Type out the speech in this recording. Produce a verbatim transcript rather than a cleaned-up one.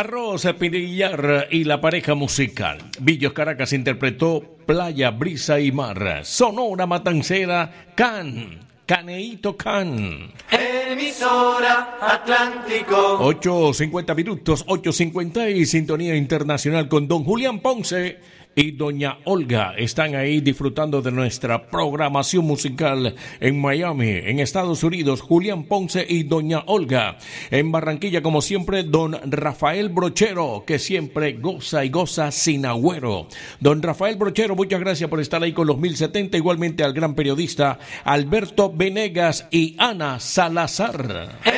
Arroz Pinillar y la pareja musical. Villos Caracas interpretó Playa, Brisa y Mar. Sonora Matancera, Can. Caneíto Can. Emisora Atlántico. ocho cincuenta minutos, ocho cincuenta y sintonía internacional con don Julián Ponce y doña Olga. Están ahí disfrutando de nuestra programación musical en Miami, en Estados Unidos. Julián Ponce y doña Olga. En Barranquilla, como siempre, don Rafael Brochero, que siempre goza y goza sin agüero. Don Rafael Brochero, muchas gracias por estar ahí con los mil setenta. Igualmente al gran periodista Alberto Venegas y Ana Salazar.